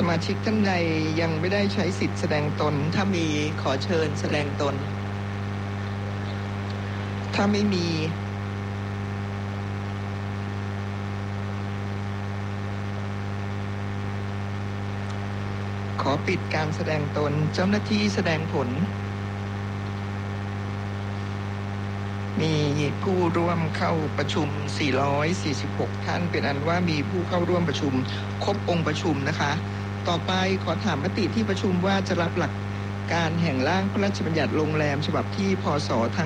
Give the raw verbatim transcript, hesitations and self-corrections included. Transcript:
มาชิกท่านใดยังไม่ได้ใช้สิทธิ์แสดงตนถ้ามีขอเชิญแสดงตนถ้าไม่มีขอปิดการแสดงตนเจ้าหน้าที่แสดงผลมีผู้ร่วมเข้าประชุมสี่ร้อยสี่สิบหกท่านเป็นอันว่ามีผู้เข้าร่วมประชุมครบองค์ประชุมนะคะต่อไปขอถามมติที่ประชุมว่าจะรับหลักการแห่งร่างพระราชบัญญัติโรงแรมฉบับที่พศ